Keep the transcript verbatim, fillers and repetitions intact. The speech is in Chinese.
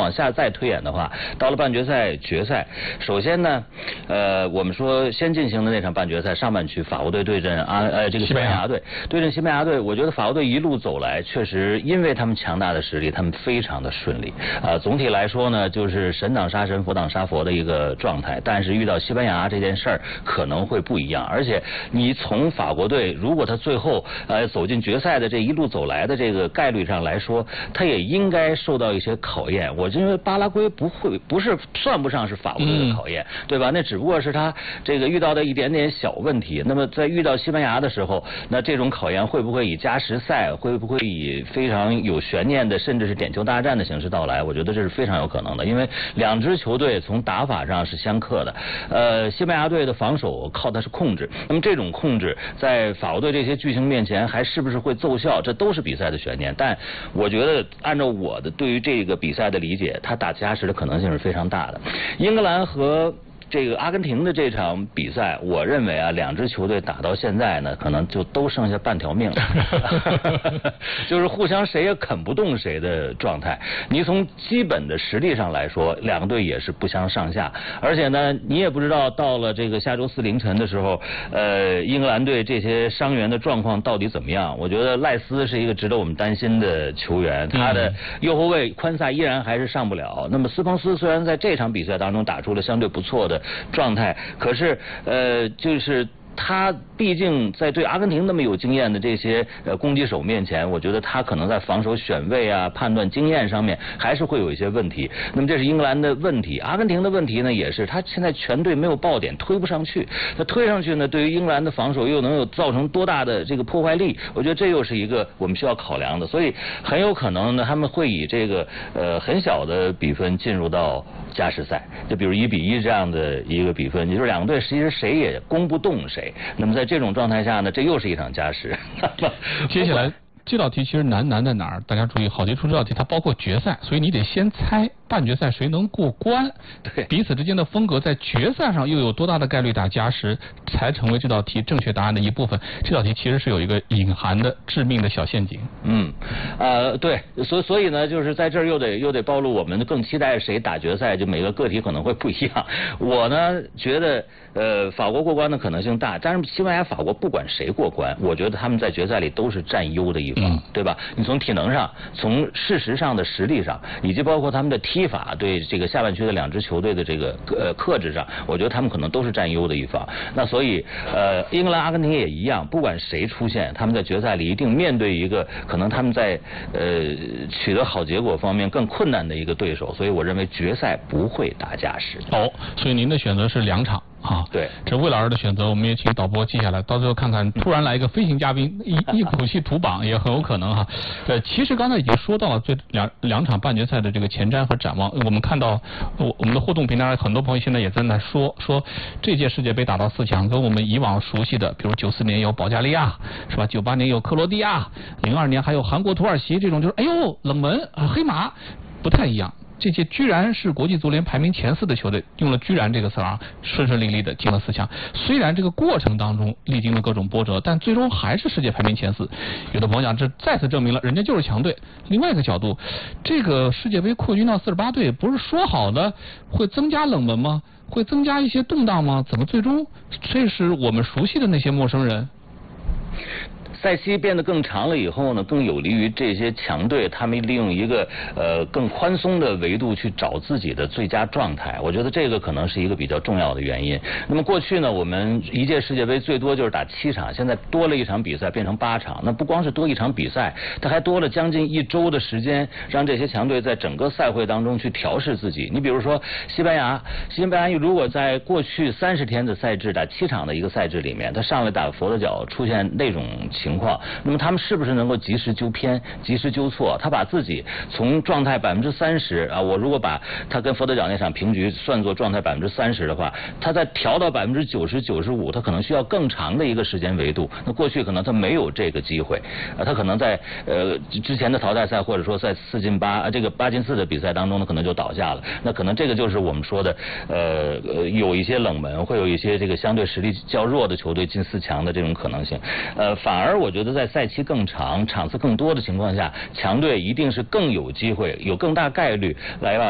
往下再推演的话，到了半决赛、决赛，首先呢，呃，我们说先进行的那场半决赛上半区，法国队对阵啊呃这个西班牙队，对阵西班牙队，我觉得法国队一路走来，确实因为他们强大的实力，他们非常的顺利。啊、呃，总体来说呢，就是神挡杀神，佛挡杀佛的一个状态。但是遇到西班牙这件事儿可能会不一样，而且你从法国队如果他最后呃走进决赛的这一路走来的这个概率上来说，他也应该受到一些考验。我认为巴拉圭不会不是算不上是法国队的考验，嗯、对吧？那只不过是他这个遇到的一点点小问题。那么在遇到西班牙的时候，那这种考验会不会以加时赛，会不会以非常有悬念的，甚至是点球大战的形式到来？我觉得这是非常有可能的，因为两支球队从打法上是相克的。呃，西班牙队的防守靠的是控制，那么这种控制在法国队这些巨星面前还是不是会奏效，这都是比赛的悬念。但我觉得按照我的对于这个比赛的理解，他打加时的可能性是非常大的。英格兰和这个阿根廷的这场比赛，我认为啊，两支球队打到现在呢，可能就都剩下半条命了，就是互相谁也啃不动谁的状态。你从基本的实力上来说，两个队也是不相上下，而且呢，你也不知道到了这个下周四凌晨的时候，呃，英格兰队这些伤员的状况到底怎么样？我觉得赖斯是一个值得我们担心的球员，他的右后卫宽萨依然还是上不了。那么斯彭斯虽然在这场比赛当中打出了相对不错的状态，可是呃，就是他毕竟在对阿根廷那么有经验的这些呃攻击手面前，我觉得他可能在防守选位啊、判断经验上面还是会有一些问题。那么这是英格兰的问题，阿根廷的问题呢也是他现在全队没有爆点，推不上去。他推上去呢，对于英格兰的防守又能有造成多大的这个破坏力？我觉得这又是一个我们需要考量的。所以很有可能呢，他们会以这个呃很小的比分进入到加时赛，就比如一比一这样的一个比分，也就是两个队其实谁也攻不动谁。那么在这种状态下呢，这又是一场加时。 接下来这道题其实难难在哪儿？大家注意，好杰出这道题它包括决赛，所以你得先猜半决赛谁能过关。 对， 彼此之间的风格在决赛上又有多大的概率打加时，才成为这道题正确答案的一部分。这道题其实是有一个隐含的致命的小陷阱。 嗯，呃，对，所所以呢，就是在这儿又得又得暴露我们更期待谁打决赛，就每个个体可能会不一样。我呢觉得，呃，法国过关的可能性大，但是西班牙、法国不管谁过关，我觉得他们在决赛里都是占优的一方，嗯、对吧？你从体能上，从事实上的实力上，以及包括他们的踢法对这个下半区的两支球队的这个呃克制上，我觉得他们可能都是占优的一方。那所以呃，英格兰、阿根廷也一样，不管谁出现，他们在决赛里一定面对一个可能他们在呃取得好结果方面更困难的一个对手，所以我认为决赛不会打加时。 哦，所以您的选择是两场。啊， 对， 这魏老师的选择，我们也请导播记下来，到最后看看突然来一个飞行嘉宾，一一口气图榜也很有可能哈。呃，其实刚才已经说到了这两两场半决赛的这个前瞻和展望，我们看到我我们的互动平台很多朋友现在也在那说说这届世界杯打到四强，跟我们以往熟悉的，比如九四年有保加利亚是吧，九八年有克罗地亚，零二年还有韩国、土耳其这种就是哎呦冷门啊黑马，不太一样。这届居然是国际足联排名前四的球队，用了居然这个词儿，顺顺利利的进了四强。虽然这个过程当中历经了各种波折，但最终还是世界排名前四。有的朋友讲，这再次证明了人家就是强队。另外一个角度，这个世界杯扩军到四十八队，不是说好的会增加冷门吗？会增加一些动荡吗？怎么最终这是我们熟悉的那些陌生人？ 赛期变得更长了以后呢，更有利于这些强队，他们利用一个呃更宽松的维度去找自己的最佳状态。我觉得这个可能是一个比较重要的原因。那么过去呢，我们一届世界杯最多就是打七场，现在多了一场比赛变成八场。那不光是多一场比赛，它还多了将近一周的时间，让这些强队在整个赛会当中去调试自己。你比如说西班牙，西班牙如果在过去三十天的赛制打七场的一个赛制里面，他上来打佛得角出现那种情况。情况，那么他们是不是能够及时纠偏、及时纠错？他把自己从状态百分之三十啊，我如果把他跟佛得角那场平局算作状态百分之三十的话，他再调到百分之九十、九十五，他可能需要更长的一个时间维度。那过去可能他没有这个机会，啊，他可能在呃之前的淘汰赛或者说在四进八啊这个八进四的比赛当中呢，可能就倒下了。那可能这个就是我们说的呃呃有一些冷门，会有一些这个相对实力较弱的球队进四强的这种可能性。呃，反而我觉得在赛期更长、场次更多的情况下，强队一定是更有机会、有更大概率来把